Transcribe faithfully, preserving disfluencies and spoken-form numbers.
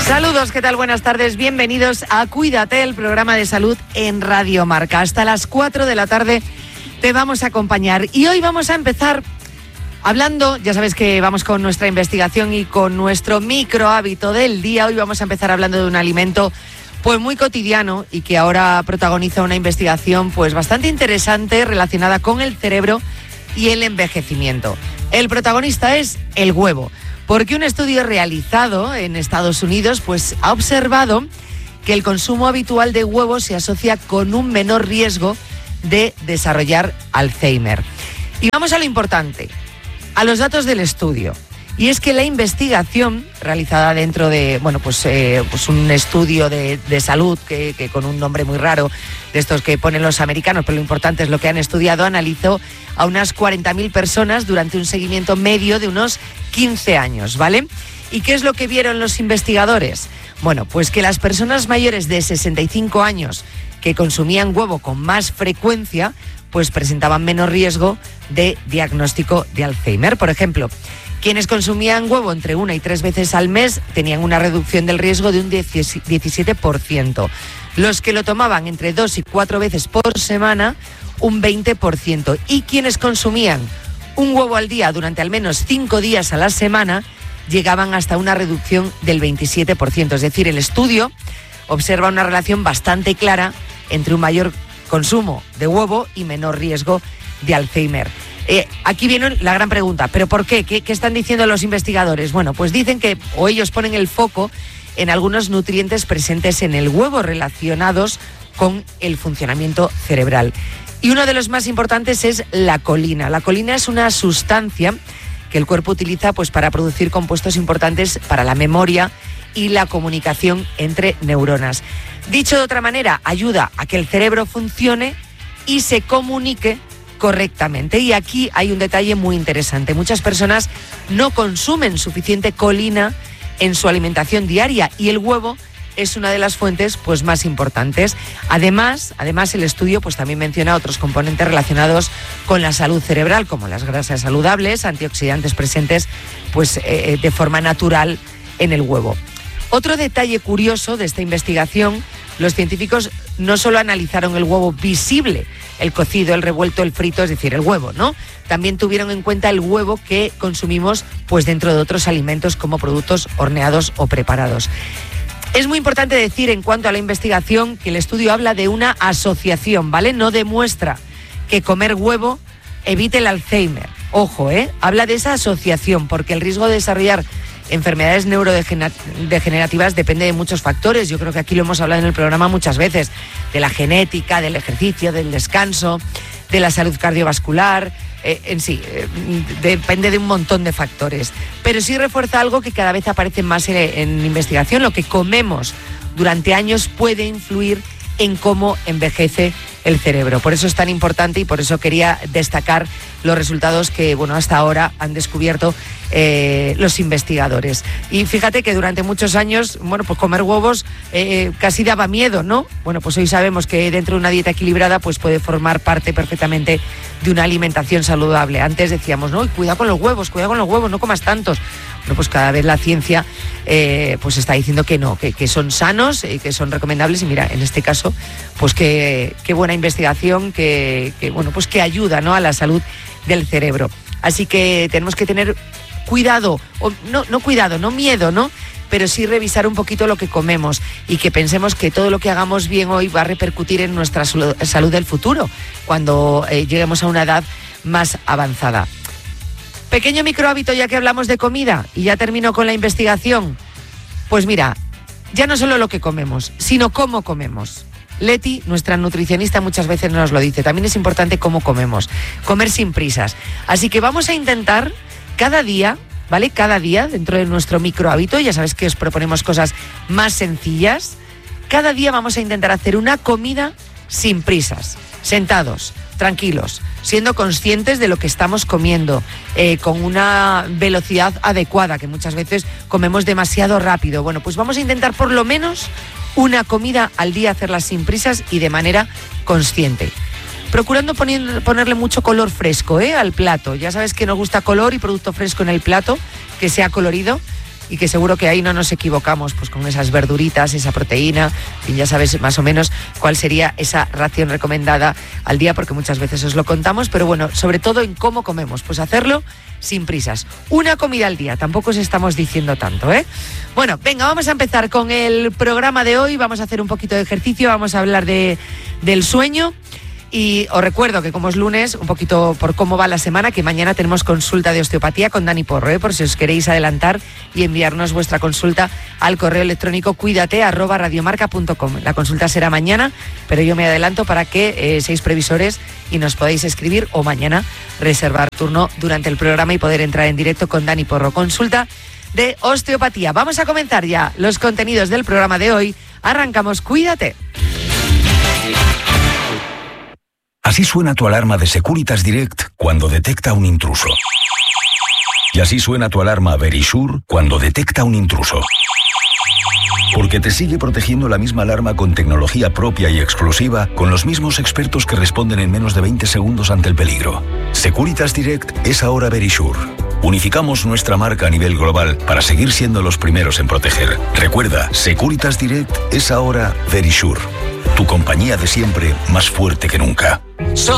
Saludos, ¿qué tal? Buenas tardes, bienvenidos a Cuídate, el programa de salud en Radio Marca. Hasta las cuatro de la tarde te vamos a acompañar y hoy vamos a empezar hablando, ya sabes que vamos con nuestra investigación y con nuestro micro hábito del día. Hoy vamos a empezar hablando de un alimento pues muy cotidiano y que ahora protagoniza una investigación pues bastante interesante relacionada con el cerebro y el envejecimiento. El protagonista es el huevo, porque un estudio realizado en Estados Unidos pues ha observado que el consumo habitual de huevos se asocia con un menor riesgo de desarrollar Alzheimer. Y vamos a lo importante, a los datos del estudio. Y es que la investigación realizada dentro de, bueno, pues, eh, pues un estudio de, de salud que, que con un nombre muy raro de estos que ponen los americanos, pero lo importante es lo que han estudiado, analizó a unas cuarenta mil personas durante un seguimiento medio de unos quince años, ¿vale? ¿Y qué es lo que vieron los investigadores? Bueno, pues que las personas mayores de sesenta y cinco años que consumían huevo con más frecuencia, pues presentaban menos riesgo de diagnóstico de Alzheimer. Por ejemplo, quienes consumían huevo entre una y tres veces al mes tenían una reducción del riesgo de un diecisiete por ciento. Los que lo tomaban entre dos y cuatro veces por semana, un veinte por ciento. Y quienes consumían un huevo al día durante al menos cinco días a la semana, llegaban hasta una reducción del veintisiete por ciento. Es decir, el estudio observa una relación bastante clara entre un mayor consumo de huevo y menor riesgo de Alzheimer. Eh, aquí viene la gran pregunta, ¿pero por qué? qué? ¿Qué están diciendo los investigadores? Bueno, pues dicen que, o ellos ponen el foco en algunos nutrientes presentes en el huevo relacionados con el funcionamiento cerebral. Y uno de los más importantes es la colina. La colina es una sustancia que el cuerpo utiliza pues, para producir compuestos importantes para la memoria y la comunicación entre neuronas. Dicho de otra manera, ayuda a que el cerebro funcione y se comunique correctamente. Y aquí hay un detalle muy interesante. Muchas personas no consumen suficiente colina en su alimentación diaria y el huevo es una de las fuentes pues, más importantes. Además, además, el estudio pues, también menciona otros componentes relacionados con la salud cerebral, como las grasas saludables, antioxidantes presentes pues, eh, de forma natural en el huevo. Otro detalle curioso de esta investigación, los científicos no solo analizaron el huevo visible, el cocido, el revuelto, el frito, es decir, el huevo, ¿no? También tuvieron en cuenta el huevo que consumimos pues, dentro de otros alimentos como productos horneados o preparados. Es muy importante decir en cuanto a la investigación que el estudio habla de una asociación, ¿vale? No demuestra que comer huevo evite el Alzheimer. Ojo, ¿eh? Habla de esa asociación porque el riesgo de desarrollar enfermedades neurodegenerativas depende de muchos factores. Yo creo que aquí lo hemos hablado en el programa muchas veces, de la genética, del ejercicio, del descanso, de la salud cardiovascular, eh, en sí, eh, depende de un montón de factores. Pero sí refuerza algo que cada vez aparece más en, en investigación, lo que comemos durante años puede influir en cómo envejece el cerebro. Por eso es tan importante y por eso quería destacar los resultados que, bueno, hasta ahora han descubierto eh, los investigadores. Y fíjate que durante muchos años, bueno, pues comer huevos eh, casi daba miedo, ¿no? Bueno, pues hoy sabemos que dentro de una dieta equilibrada pues puede formar parte perfectamente de una alimentación saludable. Antes decíamos, no, cuidado con los huevos, cuidado con los huevos, no comas tantos. Bueno, pues cada vez la ciencia eh, pues está diciendo que no, que, que son sanos y que son recomendables. Y mira, en este caso, pues qué que buena investigación que, que, bueno, pues que ayuda, ¿no?, a la salud del cerebro. Así que tenemos que tener cuidado, o no, no cuidado, no miedo, ¿no? Pero sí revisar un poquito lo que comemos y que pensemos que todo lo que hagamos bien hoy va a repercutir en nuestra salud del futuro, cuando eh, lleguemos a una edad más avanzada. Pequeño microhábito ya que hablamos de comida y ya termino con la investigación. Pues mira, ya no solo lo que comemos, sino cómo comemos. Leti, nuestra nutricionista, muchas veces nos lo dice. También es importante cómo comemos. Comer sin prisas. Así que vamos a intentar cada día, ¿vale? Cada día, dentro de nuestro microhábito, ya sabes que os proponemos cosas más sencillas. Cada día vamos a intentar hacer una comida sin prisas. Sentados, tranquilos, siendo conscientes de lo que estamos comiendo, eh, con una velocidad adecuada, que muchas veces comemos demasiado rápido. Bueno, pues vamos a intentar por lo menos una comida al día, hacerla sin prisas y de manera consciente. Procurando poner, ponerle mucho color fresco, ¿eh?, al plato. Ya sabes que nos gusta color y producto fresco en el plato, que sea colorido. y que seguro que ahí no nos equivocamos, pues con esas verduritas, esa proteína, y ya sabes más o menos cuál sería esa ración recomendada al día, porque muchas veces os lo contamos, pero bueno, sobre todo en cómo comemos, pues hacerlo sin prisas. Una comida al día, tampoco os estamos diciendo tanto, ¿eh? Bueno, venga, vamos a empezar con el programa de hoy, vamos a hacer un poquito de ejercicio, vamos a hablar de, del sueño. Y os recuerdo que como es lunes, un poquito por cómo va la semana, que mañana tenemos consulta de osteopatía con Dani Porro, ¿eh? Por si os queréis adelantar y enviarnos vuestra consulta al correo electrónico cuídate arroba radiomarca punto com. La consulta será mañana, pero yo me adelanto para que eh, seáis previsores y nos podáis escribir o mañana reservar turno durante el programa y poder entrar en directo con Dani Porro. Consulta de osteopatía. Vamos a comenzar ya los contenidos del programa de hoy. Arrancamos, cuídate. Así suena tu alarma de Securitas Direct cuando detecta un intruso. Y así suena tu alarma Verisure cuando detecta un intruso. Porque te sigue protegiendo la misma alarma con tecnología propia y exclusiva, con los mismos expertos que responden en menos de veinte segundos ante el peligro. Securitas Direct es ahora Verisure. Unificamos nuestra marca a nivel global para seguir siendo los primeros en proteger. Recuerda, Securitas Direct es ahora Verisure. Tu compañía de siempre, más fuerte que nunca. Son